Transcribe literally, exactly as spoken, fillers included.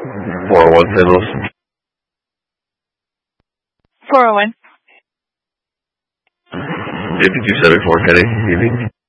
four oh one Saint Louis. four oh one. fifty-two seventy-four, Kenny.